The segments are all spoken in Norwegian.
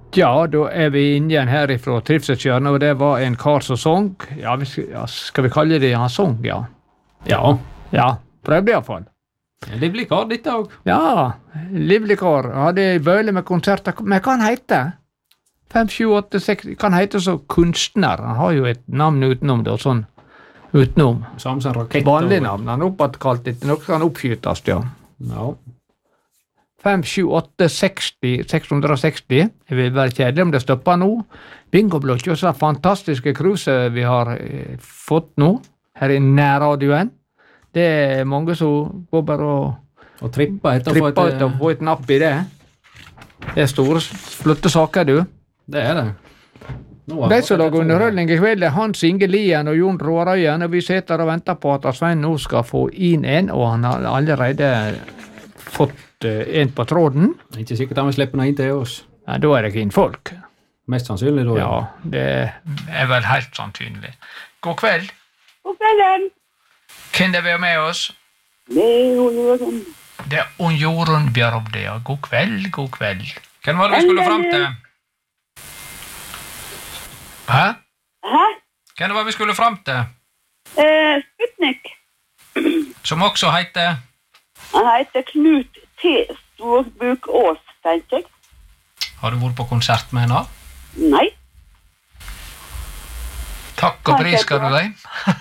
Ja, da vi inne igjen her ifra Trivselshjørnet, og det var en kar som sang. Ja, skal vi kalle det han sang, ja? Ja. Ja, prøvde i hvert fall. Livlig kar, dette også. Ja, livlig kar. Hadde bøyle med konserter. Men hva han heter? 5, 7, 8, 6... Kan han hete så kunstner? Han har jo et navn utenom det, og sånn. Utenom. Samme som rakett. Vanlig navn. Han oppkalt etter noe kan oppskytes, ja. Ja. 5, 7, 8, 60, 660. Det vil være kjedelig om det stopper nå. Bingoblokk og så fantastiske cruiset vi har fått nå, her i nærradioen. Det mange som går bare Og tripper etter tripper ut og får et napp i det. Det store, flotte saker, du. Det det. De som lager underholdning i kveld er Hans Inge Lien og Jon Rårøyen, og vi sitter og venter på at Svein nå skal få inn en, og han har allerede fått en på tråden. Ikke sikkert han vil slippe noe inn til oss. Ja, da er det kvinnfolk. Mest sannsynlig da. Ja, det er vel helt sannsynlig. God kveld. God kvelden. Hvem det vi har med oss? Det er Jorunn. Det er Jorunn Bjørvde, ja. God kveld, god kveld. Hvem var det vi skulle fram til? Hæ? Hæ? Hvem var det vi skulle fram til? Sputnik. Som også heter... Han heter Knut T. Storbuk Ås, tenker jeg. Har du vært på konsert med henne? Nei. Takk og pris skal du deg.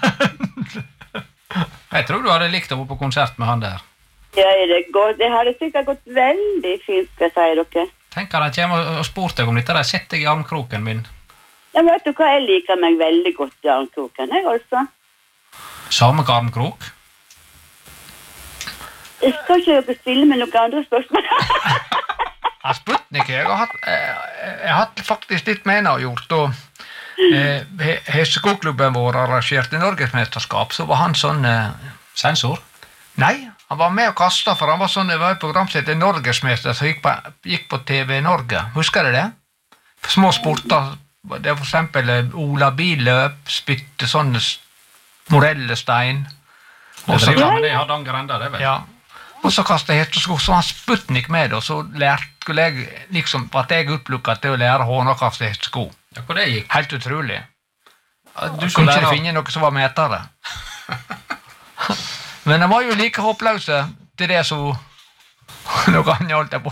Jeg tror du hadde likt å være på konsert med han der. Ja, det hadde sikkert gått veldig fint, skal jeg si dere. Tenk at han kommer og spurt deg om dette, der setter jeg i armkroken min. Ja, vet du hva, jeg liker meg veldig godt i armkroken, jeg altså. Samme armkrok? Jeg skal ikke dere stille med noen andre spørsmål. Ja, Sputnik, jeg har hatt faktisk litt med henne og gjort, og Hesteskoklubben vår arrangerte Norgesmesterskap, så var han sånn... Sensor? Nei, han var med og kastet, for han var sånn, det var et program som heter Norgesmester, som gikk på TV Norge. Husker du det? For små sporter, det var for eksempel Ola Billøp, spytte sånne morellestein. Og så ja, men det hadde han grenda, det vet jeg. Ja. Og så kastet jeg hestesko, så var Sputnik med, og så skulle jeg, liksom, at jeg opplukket til å lære håndakaste hestesko. Ja, hvor det gikk? Helt utrolig. Du kunne ikke finne noe som var metere. Men de var jo like håpløse til det som noe annet holdt jeg på.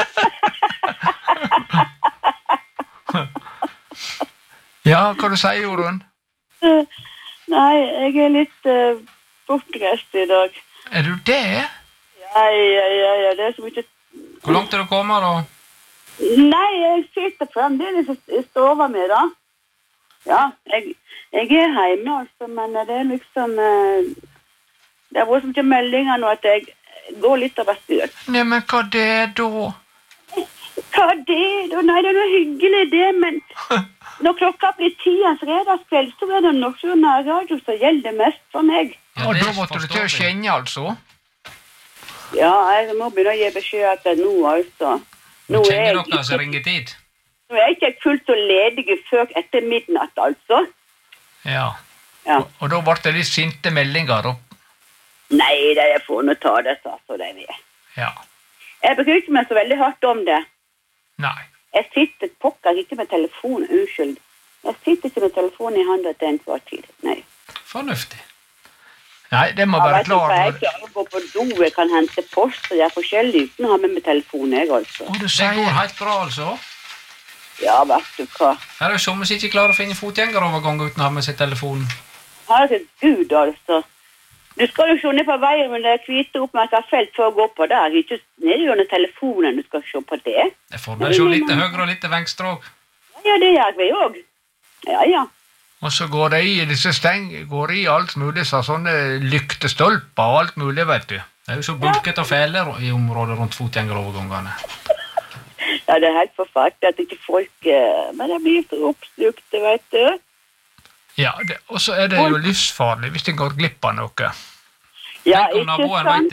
Ja, hva du sier, Jorunn? Nei, jeg er litt bortreist i dag. Er du det? Ja, det er så mye... Hvor langt er du kommet, da? Nei, jeg sitter fremdeles i stova med, da. Ja, jeg er hjemme, altså, men det er liksom... Det har vært så mye meldinger nå at jeg går litt over styr. Nei, men hva det er da? Hva det da? Nei, det er noe hyggelig det, men... Når klokka blir 10 fredagskveld, så er det noe nærradio som gjelder mest for meg. Ja, og da måtte du til å kjenne, altså? Ja, jeg må begynne å gi beskjed at det er nå, altså. Nå kjenner dere som ringer tid? Nå er jeg ikke fullt så ledig før etter midnatt, altså. Ja. Og da ble det litt sinte meldinger, da? Nei, jeg får nå ta det, så det er. Ja. Jeg bryr ikke meg så veldig hardt om det. Nei. Jeg sitter pokker ikke med telefonen, unnskyld. Jeg sitter ikke med telefonen i hånda til enhver tid, nei. Fornuftig. Nei, det må være klar. Jeg klarer å gå på do, jeg kan hente post, og jeg er forskjellig uten å ha med telefonen, jeg altså. Det går helt bra, altså? Ja, vet du hva. Her er jo som hvis ikke klarer å finne fotgjengerovergang uten å ha med seg telefonen. Herre Gud, altså. Du skal jo se ned på veien med det hvite oppmerket felt for å gå på der. Ikke nede under telefonen, du skal se på det. Det får deg se litt til høyre og litt til venstre også. Ja, det gjør vi også. Ja. Og så går det i disse går i alt mulig, sånne lyktestolper og alt mulig, vet du. Det er jo så bulket og feler i området rundt fotgjengerovergangene. Ja, det er helt forferdelig at ikke folk... Men det blir så oppslukt, vet du. Ja, og så er det jo livsfarlig hvis det går glipp av noe. Ja, ikke sant?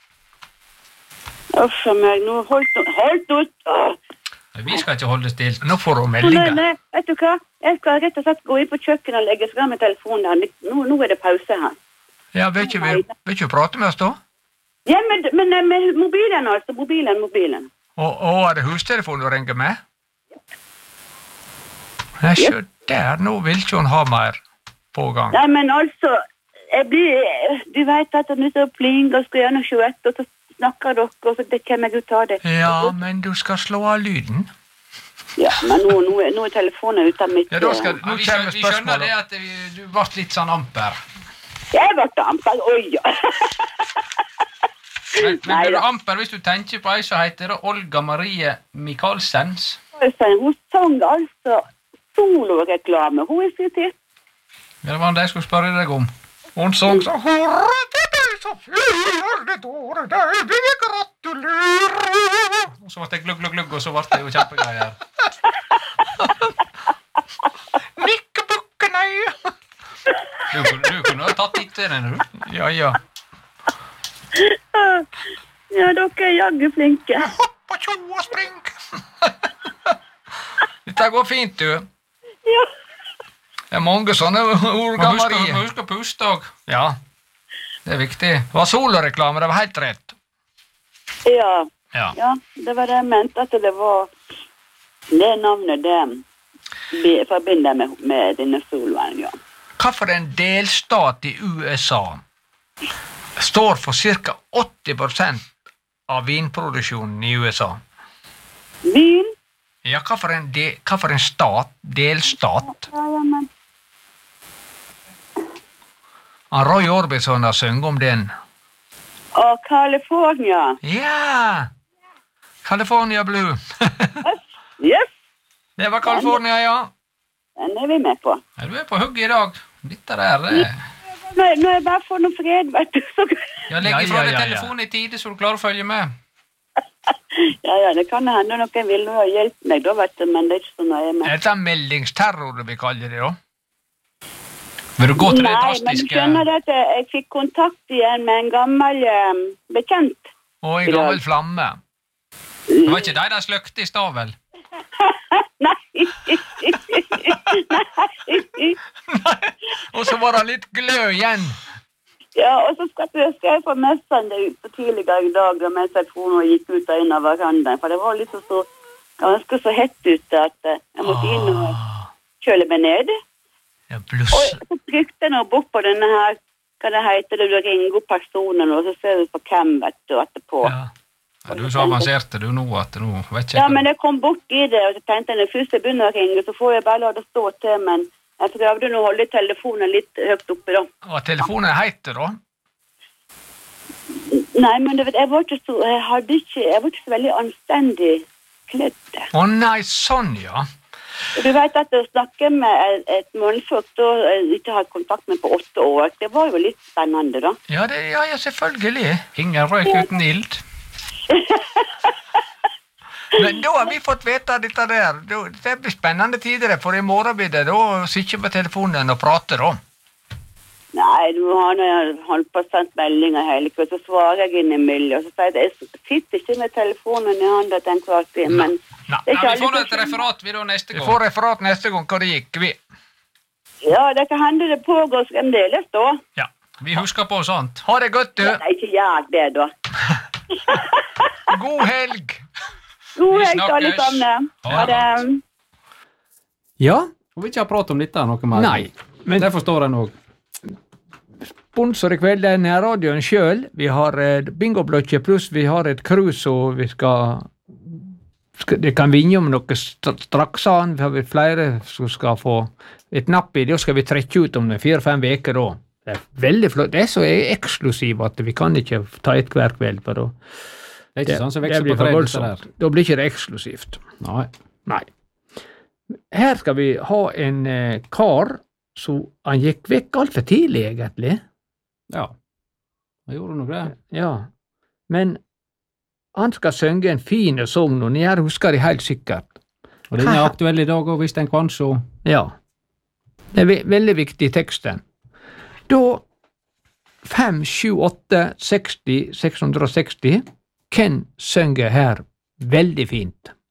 Uff, meg, nå holdt ut! Vi skal ikke holde stilt. Nå får du meldinger. Nei, vet du hva? Jeg skal rett og slett gå inn på kjøkkenet og legge frem med telefonen. Nå er det pause her. Ja, vil ikke prate med oss da? Ja, men med mobilen altså, mobilen. Og er det hustelefon du ringer med? Nei, se der, nå vil ikke hun ha mer på gang. Nei, men altså, du vet at jeg er pling og skal gjøre 21, og så snakker dere, og så kommer jeg ut av det. Ja, men du skal slå av lyden. Ja, men nå er telefonen ute av mitt... Ja, da skal, nå Vi kommer skjønner det spørsmålet. at du ble litt sånn amper. Jeg ble amper, oi, ja. Men Nei, blir du da. amper hvis du tenker på ei som heter det Olga Marie Michaelsens? Hun sang altså soloreklame. Hun er sitert. Ja, det var det jeg skulle spørre deg om. Hun sang så hurra til deg så fyrlet året deg, vi gratulerer. Og så ble det glugg, glugg, glugg, og så ble det jo kjempegreier. Nikkebukke, nei. Du kunne jo tatt litt til den, du. Ja, ja. Ja, dere er jaggu flinke. Hopp og tjo og spring. Dette går fint, du. Ja, Det er mange sånne Olga Man Marie. husker å puste også. Ja, Det er viktig. det var soloreklame, det var helt rett. ja. Ja. Ja, det var det jeg mente, at det var det navnet det forbinder med denne soloen, ja. Hva for en delstat i USA står for ca. 80% av vinproduksjonen i USA? Vin? Ja, hva for en stat? Delstat? Ja, men... Roy Orbison har sunget om den. Og California. Ja! California Blue. Yes, Det var California, ja. den er vi med på. Ja, du er på hugget i dag. Dette der, det... Når jeg bare får noe fred, vet du, så... Ja, legg ifra deg Ja. telefonen i tide, så du klarer å følge med. Ja, det kan hende noen vil ha hjelp meg, da, vet du, men det er ikke så nøye med. Dette er meldingsterror, vi kaller det, da. Vil du gå til det Nei, men du drastiske... skjønner det at jeg fikk kontakt igjen med en gammel bekjent. Og en gammel flamme. Det var ikke deg der sløkte i stad, vel? Nei. Nei. Og så var det litt glød igjen. Ja, og så skal jeg få Messenger på tidligere i dag, mens jeg gikk ut av en av verandaen, for det var litt så ganske så hett ute at jeg måtte inn og kjøle meg ned. Ja, Og bluss. så trykte jeg nå bort på denne her, hva det heter, du ringer opp personen, og så ser du på hvem, vet du, etterpå. Ja. Ja, du er så avanserte du nå at nå vet ikke Ja, men jeg kom bort i det, og så tenkte jeg, først jeg begynner å ringe, så får jeg bare la det stå til, men jeg prøvde nå å holde telefonen litt høyt oppe da. Og telefonen heter da? Nei, men du vet, jeg var ikke så veldig anstendig kledd. Å nei, sånn, ja. Du vet at å snakke med et mannfolk da jeg ikke har kontakt med på 8 år, det var jo litt spennende da. Ja, selvfølgelig. ingen røyk uten ild. Men da har vi fått vite dette der. Det blir spennende tider, for i morgen blir det da sitte på telefonen og prate da. Nei, du har når jeg holdt på å sende meldinger hele kveld, så svarer jeg inn i miljø, og så sier jeg, jeg sitter ikke med telefonen i hånda til en kvart tid, men Nei. det er ikke Ja, vi alle får et som- referat vi da neste Vi gang. får referat neste gang hva det gikk. Ja, det kan hende det pågår fremdeles da. Ja. Vi husker på sånt. Ha det godt, du. Nei, ikke gjør det da. God helg. God Vi helg til alle snakkes. sammen. Ha det. Ja, Og vi ikke har pratet om dette noe mer. nei. Men Det forstår jeg nok. sponsor i kveld er nærradioen selv. Vi har bingoblokje, pluss vi har et cruise, og vi det kan vinne om noe straks an. Vi har flere som skal få et napp i det, og skal vi trekke ut om 4-5 veker da. Det er veldig flott. Det er så eksklusivt at vi kan ikke ta et hver kveld, for da Det er ikke sånn som det vekser blir på for treet. voldsomt. Da blir ikke det eksklusivt. Nei. Nei. Her skal vi ha en kar som han gikk vekk alt for tidlig, egentlig. Ja. Jeg gjorde nok det. Ja, men han skal synge en fin sang, og jeg husker det helt sikkert. Og den er aktuell i dag, og hvis den kanskje... Ja, det er veldig viktig i teksten. Da 5, 7, 8, 60, 660, Ken synger her veldig fint.